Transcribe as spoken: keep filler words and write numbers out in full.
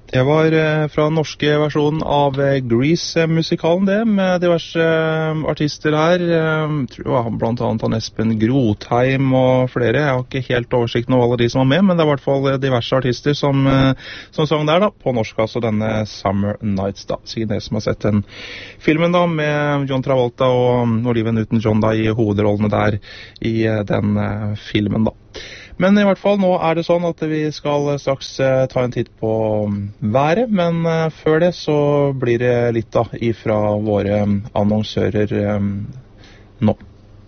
Det var eh, fra den norske versjonen av eh, Grease-musikalen det, med diverse eh, artister her. Eh, tror det var blant annet han Espen Grotheim og flere. Jeg har ikke helt oversikten over alle de som var med, men det er i hvert fall diverse artister som, eh, som sang der da, på norsk, altså denne Summer Nights da. Siden det som har sett den filmen da, med John Travolta og Oliven Newton-John da i hovedrollene der i eh, den eh, filmen da. Men i hvert fall nå er det sånn at vi skal straks eh, ta en titt på været, men eh, før det så blir det litt da ifra våre annonsører eh, nå.